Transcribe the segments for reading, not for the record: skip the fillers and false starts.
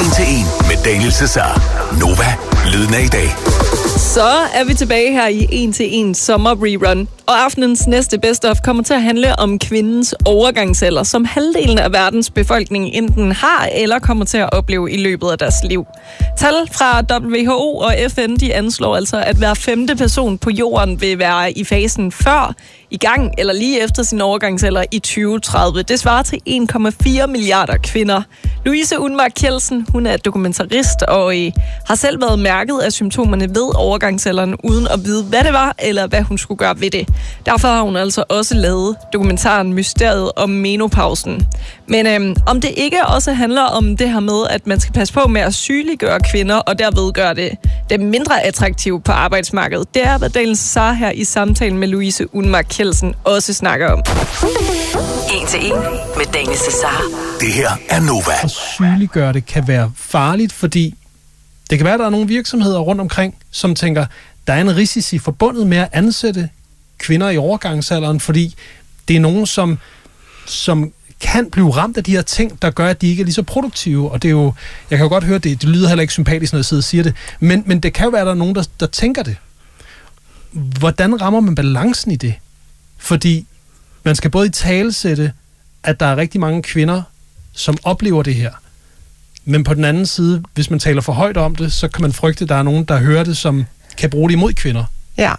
til en med Daniel Cesar. Nova, lyden af i dag. Så er vi tilbage her i 1 til 1 sommer rerun. Og aftenens næste best of kommer til at handle om kvindens overgangsalder, som halvdelen af verdens befolkning enten har eller kommer til at opleve i løbet af deres liv. Tal fra WHO og FN, de anslår altså, at hver 5. person på jorden vil være i fasen før, i gang eller lige efter sin overgangsalder i 2030. Det svarer til 1,4 milliarder kvinder. Louise Unmark Kjeldsen, hun er dokumentarist og har selv været mærket af symptomerne ved overgangsalderen, uden at vide, hvad det var, eller hvad hun skulle gøre ved det. Derfor har hun altså også lavet dokumentaren Mysteriet om menopausen. Men om det ikke også handler om det her med, at man skal passe på med at sygeliggøre kvinder, og derved gøre det mindre attraktivt på arbejdsmarkedet, det er, hvad Daniel Cesar her i samtalen med Louise Unmark Kjeldsen også snakker om. 1 til 1 med Daniel Cesar. Det her er Nova. At sygeliggøre det kan være farligt, fordi det kan være, at der er nogle virksomheder rundt omkring, som tænker, der er en risici forbundet med at ansætte kvinder i overgangsalderen, fordi det er nogen, som kan blive ramt af de her ting, der gør, at de ikke er lige så produktive. Og det er jo, jeg kan jo godt høre, det lyder heller ikke sympatisk, når jeg sidder og siger det, men det kan jo være, at der er nogen, der tænker det. Hvordan rammer man balancen i det? Fordi man skal både italesætte, at der er rigtig mange kvinder, som oplever det her. Men på den anden side, hvis man taler for højt om det, så kan man frygte, at der er nogen, der hører det, som kan bruge det imod kvinder. Ja.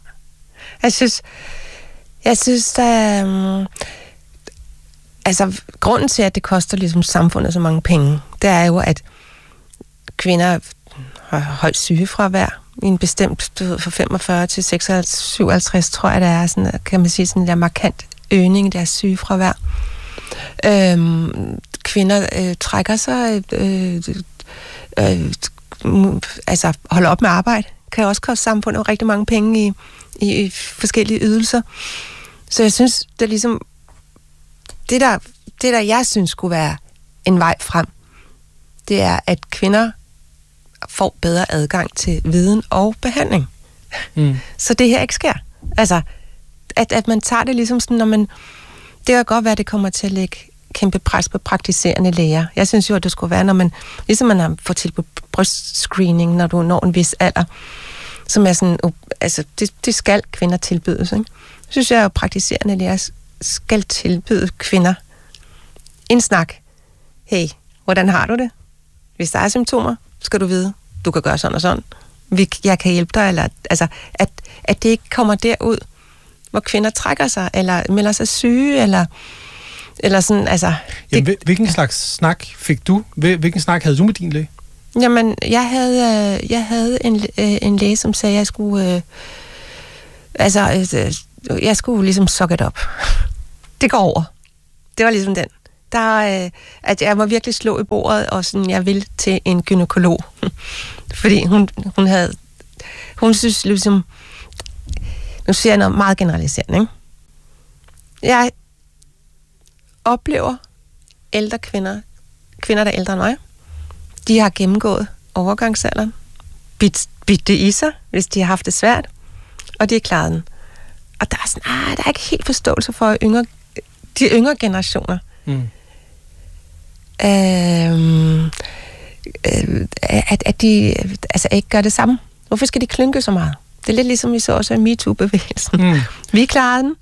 Jeg synes der altså, grunden til, at det koster ligesom samfundet så mange penge, det er jo, at kvinder har højt sygefravær i en bestemt fra 45 til 56, 57, tror jeg, der er sådan, kan man sige, sådan en der markant øgning i deres sygefravær. Kvinder trækker sig, altså holder op med arbejde, kan også koste samfundet rigtig mange penge i forskellige ydelser. Så jeg synes, det er ligesom det der jeg synes skulle være en vej frem, det er, at kvinder får bedre adgang til viden og behandling. Så det her ikke sker. Altså, at man tager det ligesom sådan, når man... Det kan godt være, at det kommer til at lægge kæmpe pres på praktiserende læger. Jeg synes jo, at det skulle være, når man... Ligesom man har fået tilbudt brystscreening, når du når en vis alder, som er sådan... Altså, det skal kvinder tilbydes, ikke? Så synes jeg, at praktiserende læger skal tilbyde kvinder en snak. Hey, hvordan har du det? Hvis der er symptomer, skal du vide, du kan gøre sådan og sådan. Jeg kan hjælpe dig, eller altså, at det ikke kommer derud, hvor kvinder trækker sig, eller melder sig syge, eller sådan, altså... Jamen, hvilken slags snak fik du? Hvilken snak havde du med din læge? Jamen, jeg havde en læge, som sagde, at jeg skulle... jeg skulle ligesom suck it up. Det går over. Det var ligesom den. At jeg må virkelig slå i bordet, og sådan, jeg vil til en gynekolog. Fordi hun synes ligesom... Nu siger jeg noget meget generaliserende, ikke? Jeg oplever ældre kvinder, der er ældre end mig, de har gennemgået overgangsalderen, bidt det i sig, hvis de har haft det svært, og de har klaret den. Og der er sådan, der er ikke helt forståelse for de yngre generationer. At de altså ikke gør det samme. Hvorfor skal de klynke så meget? Det er lidt ligesom vi så også i MeToo-bevægelsen. Vi klarer den.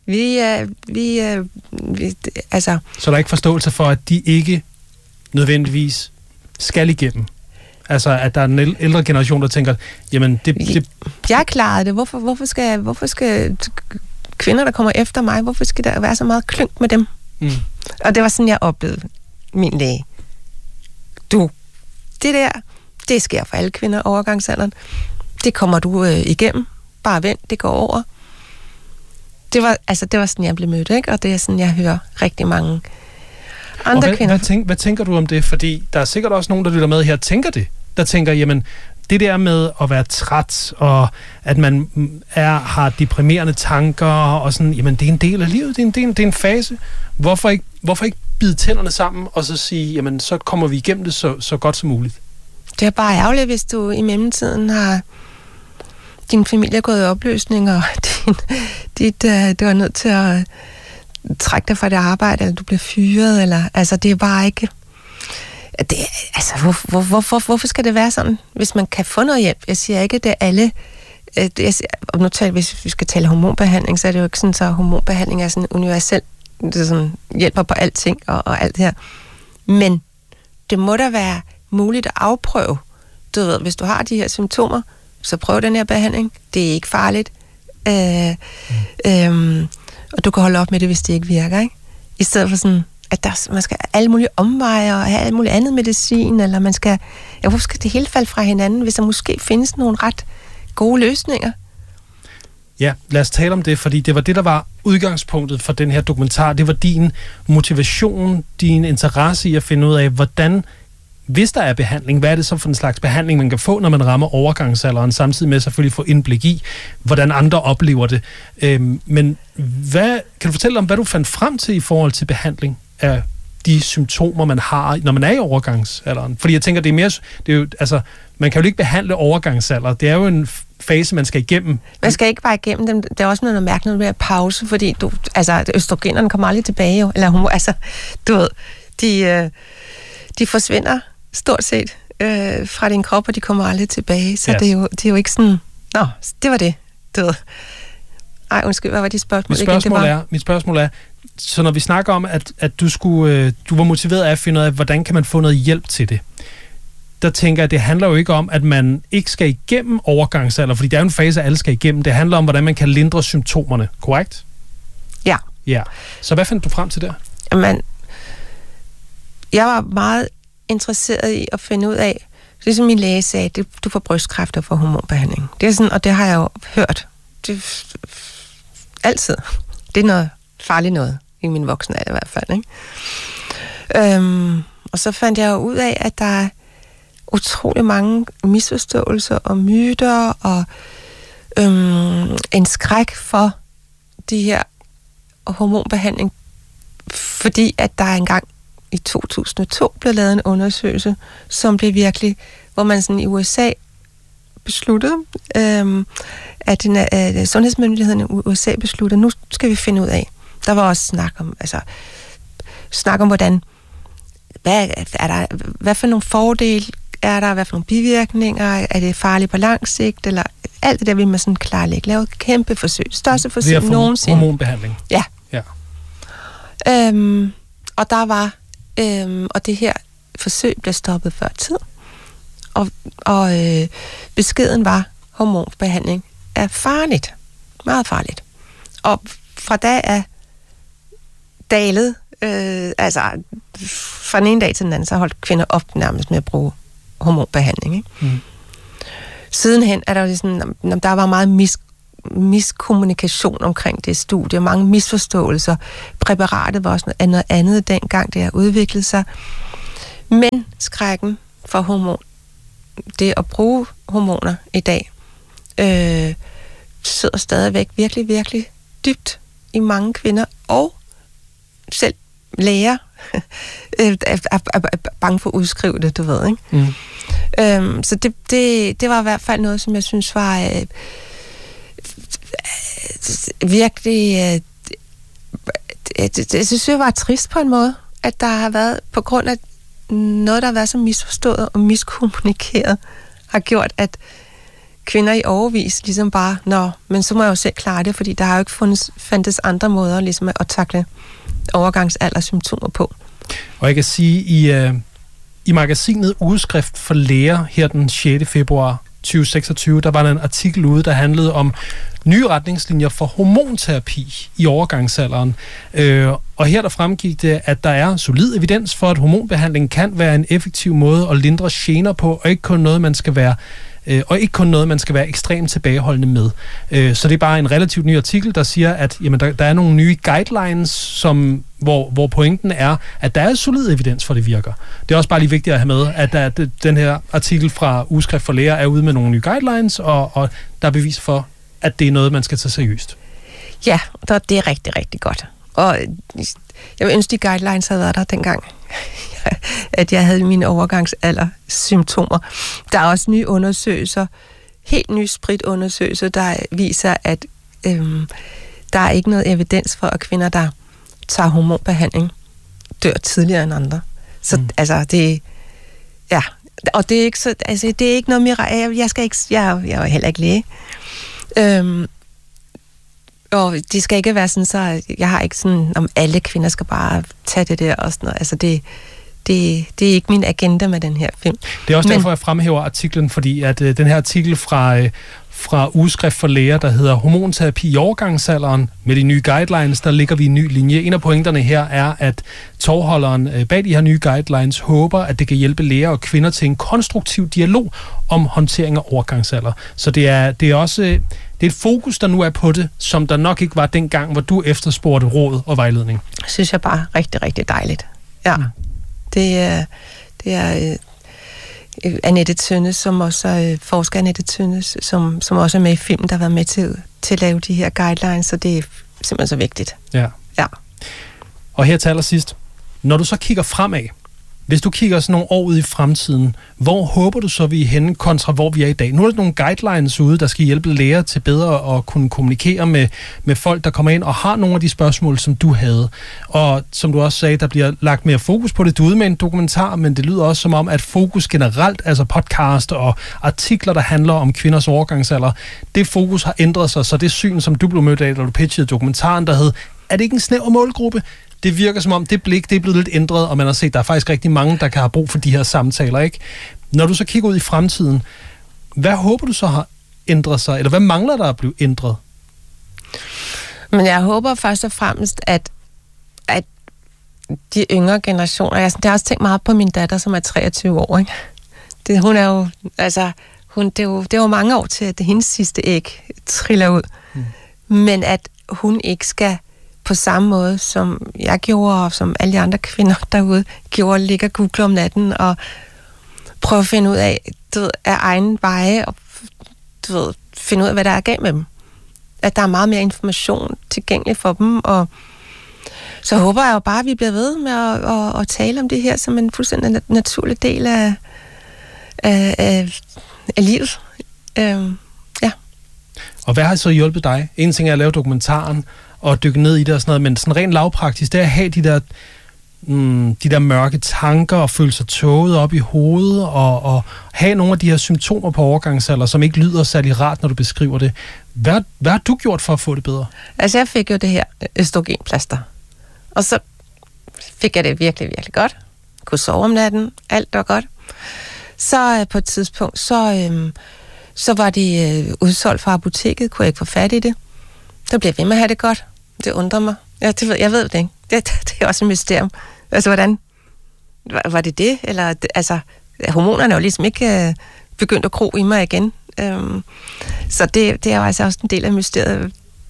Altså... Så der er ikke forståelse for, at de ikke nødvendigvis skal igennem? Altså, at der er en ældre generation, der tænker, jamen, det... Jeg klarede det. Hvorfor skal kvinder, der kommer efter mig, hvorfor skal der være så meget klynk med dem? Og det var sådan, jeg oplevede min læge. Det sker for alle kvinder overgangsalderen. Det kommer du igennem. Bare vent, det går over. Det var sådan, jeg blev mødt, ikke? Og det er sådan, jeg hører rigtig mange andre kvinder. Hvad tænker du om det? Fordi der er sikkert også nogen, der lytter med her, tænker det. Der tænker, jamen, det der med at være træt, og at man har deprimerende tanker, og sådan, jamen, det er en del af livet, det er en fase. Hvorfor ikke bide tænderne sammen, og så sige, jamen, så kommer vi igennem det så godt som muligt? Det er bare ærgerligt, hvis du i mellemtiden har din familie gået i opløsning, og du er nødt til at trække dig fra det arbejde, eller du bliver fyret, eller, altså det er bare ikke... Hvorfor skal det være sådan, hvis man kan få noget hjælp? Jeg siger ikke, at det er alle... Hvis vi skal tale hormonbehandling, så er det jo ikke sådan, så hormonbehandling er sådan universel, det er sådan, hjælper på alting og alt det her. Men det må da være muligt at afprøve. Du ved, hvis du har de her symptomer, så prøv den her behandling. Det er ikke farligt. Og du kan holde op med det, hvis det ikke virker, ikke? I stedet for sådan, at man skal have alle mulige omveje og have alt muligt andet medicin, eller man skal... hvorfor skal det hele falde fra hinanden, hvis der måske findes nogle ret gode løsninger? Ja, lad os tale om det, fordi det var det, der var udgangspunktet for den her dokumentar. Det var din motivation, din interesse i at finde ud af, hvordan, hvis der er behandling, hvad er det så for en slags behandling, man kan få, når man rammer overgangsalderen, samtidig med selvfølgelig få indblik i, hvordan andre oplever det. Men kan du fortælle om, hvad du fandt frem til i forhold til behandling af de symptomer, man har, når man er i overgangsalderen? Fordi jeg tænker, det er jo, altså, man kan jo ikke behandle overgangsalder. Det er jo en fase, man skal igennem. Man skal ikke bare igennem dem. Det er også noget mærkeligt med at pause, fordi østrogenerne kommer aldrig tilbage jo. Eller du ved, de forsvinder stort set fra din krop, og de kommer aldrig tilbage. Så det er jo ikke sådan, det var det. Du ved. Ej, undskyld, hvad var dit spørgsmål? Mit spørgsmål er, så når vi snakker om, at du var motiveret af at finde ud af, hvordan kan man få noget hjælp til det, der tænker jeg, at det handler jo ikke om, at man ikke skal igennem overgangsalder, fordi det er jo en fase, alle skal igennem. Det handler om, hvordan man kan lindre symptomerne, korrekt? Ja. Ja. Så hvad fandt du frem til der? Jamen, jeg var meget interesseret i at finde ud af, ligesom min læge sagde, du får brystkræft og får hormonbehandling. Det er sådan, og det har jeg jo hørt. Altid. Det er noget farligt noget, i min voksne alder i hvert fald, ikke? Og så fandt jeg jo ud af, at der er utrolig mange misforståelser og myter og en skræk for de her hormonbehandling, fordi at der engang i 2002 blev lavet en undersøgelse, som blev virkelig, hvor man sådan i USA besluttede, at sundhedsmyndighederne i USA besluttede, nu skal vi finde ud af. Der var også snak om hvordan, hvad for nogle fordele er der, hvad for nogle bivirkninger, er det farligt på lang sigt, eller alt det der vil man sådan klarlægge. Lave et kæmpe forsøg, største forsøg nogensinde. Hormonbehandling. Ja. Og der var, og det her forsøg blev stoppet før tid, og beskeden var, hormonbehandling er farligt. Meget farligt. Og fra da er dalet, fra den ene dag til den anden, så holdt kvinder op nærmest med at bruge hormonbehandling. Ikke? Mm. Sidenhen er der jo sådan, der var meget miskommunikation omkring det studie, mange misforståelser. Præparatet var også noget andet dengang, det har udviklet sig. Men skrækken for hormon, det at bruge hormoner i dag, sidder stadigvæk virkelig, virkelig dybt i mange kvinder, og selv læger er bange for at udskrive det, du ved, ikke? Mm. Så det var i hvert fald noget, som jeg synes var virkelig... Jeg synes, det var trist på en måde, at der har været, på grund af noget, der har været så misforstået og miskommunikeret, har gjort, at kvinder i årevis ligesom bare, men så må jeg jo selv klare det, fordi der har jo ikke fandtes andre måder ligesom at takle overgangsaldersymptomer på. Og jeg kan sige, i magasinet Ugeskrift for Læger her den 6. februar 2026, der var der en artikel ude, der handlede om nye retningslinjer for hormonterapi i overgangsalderen. Og her der fremgik det, at der er solid evidens for, at hormonbehandling kan være en effektiv måde at lindre gener på, og ikke kun noget, man skal være ekstremt tilbageholdende med. Så det er bare en relativt ny artikel, der siger, at jamen, der er nogle nye guidelines, hvor pointen er, at der er solid evidens for, at det virker. Det er også bare lige vigtigt at have med, at den her artikel fra Ugeskrift for Læger er ude med nogle nye guidelines, og der er bevis for, at det er noget, man skal tage seriøst. Ja, det er rigtig, rigtig godt. Og jeg vil ønske, de guidelines havde været der dengang, at jeg havde mine overgangsalder symptomer. Der er også nye undersøgelser, helt nye spritundersøgelser, der viser, at der er ikke noget evidens for, at kvinder, der tager hormonbehandling, dør tidligere end andre. Så Ja, og det er ikke så, altså det er ikke noget mirakel. Jeg er heller ikke læge. Og det skal ikke være sådan, så jeg har ikke sådan, om alle kvinder skal bare tage det der og sådan noget. Altså det er ikke min agenda med den her film. Det er også derfor, jeg fremhæver artiklen, fordi at den her artikel fra Ugeskrift for Læger, der hedder Hormonterapi i overgangsalderen, med de nye guidelines, der ligger vi en ny linje. En af pointerne her er, at tovholderen bag de her nye guidelines håber, at det kan hjælpe læger og kvinder til en konstruktiv dialog om håndtering af overgangsalder. Så det er også det er et fokus, der nu er på det, som der nok ikke var dengang, hvor du efterspurgte råd og vejledning. Synes jeg bare rigtig, rigtig dejligt. Ja, det er Annette Tønnes, som også er forsker Annette Tønnes, som også er med i filmen, der har været med til at lave de her guidelines, så det er simpelthen så vigtigt. Ja. Ja. Og her til allersidst, når du så kigger fremad, hvis du kigger sådan nogle år ud i fremtiden, hvor håber du så, vi er henne kontra hvor vi er i dag? Nu er der nogle guidelines ude, der skal hjælpe læger til bedre at kunne kommunikere med folk, der kommer ind og har nogle af de spørgsmål, som du havde. Og som du også sagde, der bliver lagt mere fokus på det. Du er ude med en dokumentar, men det lyder også som om, at fokus generelt, altså podcast og artikler, der handler om kvinders overgangsalder, det fokus har ændret sig, så det syn, som du blev mødt af, da du pitchede dokumentaren, der hed, er det ikke en snæver målgruppe? Det virker som om, det blik, det er blevet lidt ændret, og man har set, der er faktisk rigtig mange, der kan have brug for de her samtaler, ikke? Når du så kigger ud i fremtiden, hvad håber du så har ændret sig, eller hvad mangler der at blive ændret? Men jeg håber først og fremmest, at de yngre generationer, jeg har også tænkt meget på min datter, som er 23 år, ikke? Hun er jo, altså, det er jo mange år til, at det hendes sidste æg triller ud. Men at hun ikke skal på samme måde, som jeg gjorde, og som alle de andre kvinder derude gjorde, ligge og google om natten, og prøve at finde ud af, af egen veje, og finde ud af, hvad der er galt med dem. At der er meget mere information tilgængelig for dem, og så håber jeg jo bare, at vi bliver ved med at tale om det her som en fuldstændig naturlig del af livet. Ja. Og hvad har så hjulpet dig? En ting er at lave dokumentaren, og dykke ned i det og sådan noget, men sådan rent lavpraktisk, det er at have de der mørke tanker og føle sig tåget op i hovedet og have nogle af de her symptomer på overgangsalder, som ikke lyder særlig rart, når du beskriver det. Hvad har du gjort for at få det bedre? Altså, jeg fik jo det her østrogenplaster, og så fik jeg det virkelig, virkelig godt. Jeg kunne sove om natten, alt var godt. Så på et tidspunkt, så var det udsolgt fra apoteket, kunne jeg ikke få fat i det. Så bliver jeg ved med at have det godt. Det undrer mig. Jeg ved det ikke. Det er også et mysterium. Altså, hvordan? Var det? Eller, altså, hormonerne er jo ligesom ikke begyndt at gro i mig igen. Så det er jo altså også en del af mysteriet.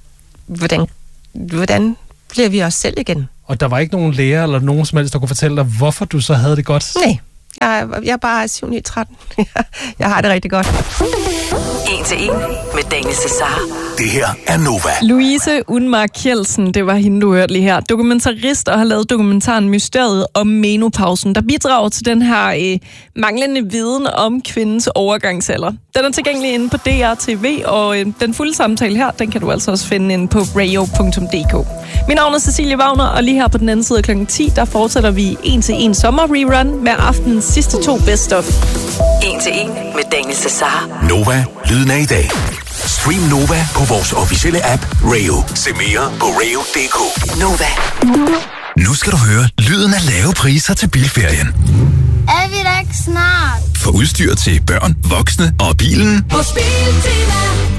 Hvordan bliver vi os selv igen? Og der var ikke nogen læger eller nogen som helst, der kunne fortælle dig, hvorfor du så havde det godt? Nej. Jeg er bare 7-9-13. Jeg har det rigtig godt. 1-1 med Daniel Cesar. Det her er Nova. Louise Unmark Kjeldsen, det var hende, du hørte lige her. Dokumentarist og har lavet dokumentaren Mysteriet om menopausen, der bidrager til den her manglende viden om kvindens overgangsalder. Den er tilgængelig inde på DR.TV, og den fulde samtale her, den kan du altså også finde inde på radio.dk. Mit navn er Cecilie Wagner, og lige her på den anden side kl. 10, der fortsætter vi 1-1 sommer-rerun med aftenens sidste 2 best-of. 1-1 med Daniel Cesar. Nova, lyden af i dag. Stream Nova på vores officielle app Rayo. Se mere på rayo.dk. Nova. Nu skal du høre lyden af lave priser til bilferien. Er vi da ikke snart? For udstyr til børn, voksne og bilen. Hos Biltema.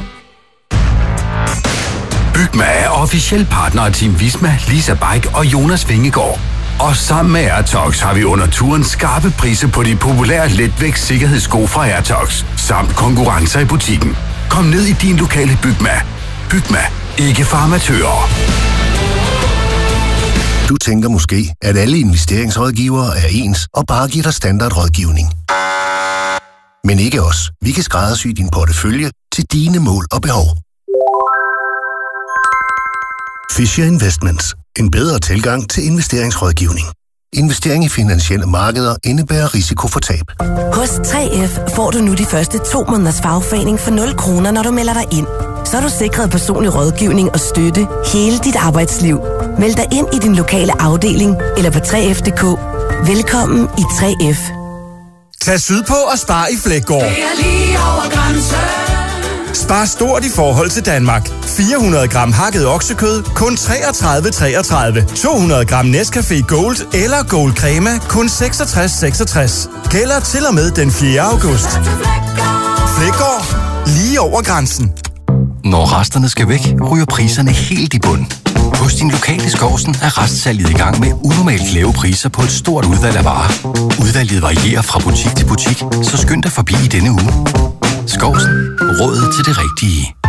Bygma er officiel partner af Team Visma, Lisa Bike og Jonas Vingegaard. Og sammen med Airtox har vi under turen skarpe priser på de populære letvægts sikkerhedssko fra Airtox, samt konkurrencer i butikken. Kom ned i din lokale Bygma. Bygma. Ikke for amatører. Du tænker måske, at alle investeringsrådgivere er ens og bare giver dig standardrådgivning. Men ikke os. Vi kan skræddersy din portefølje til dine mål og behov. Fisher Investments. En bedre tilgang til investeringsrådgivning. Investering i finansielle markeder indebærer risiko for tab. Hos 3F får du nu de første 2 måneders fagforening for 0 kroner, når du melder dig ind. Så er du sikret personlig rådgivning og støtte hele dit arbejdsliv. Meld dig ind i din lokale afdeling eller på 3F.dk. Velkommen i 3F. Tag sydpå og spar i Fleggaard. Det er lige over grænsen. Spar stort i forhold til Danmark. 400 gram hakket oksekød, kun 33,33. 200 gram Nescafé Gold eller Gold Crema, kun 66,66. Gælder til og med den 4. august. Fleggaard. Lige over grænsen. Når resterne skal væk, ryger priserne helt i bund. Hos din lokale Skovsen er restsalget i gang med unormalt lave priser på et stort udvalg af varer. Udvalget varierer fra butik til butik, så skynd dig forbi i denne uge. Skovsen. Rådet til det rigtige.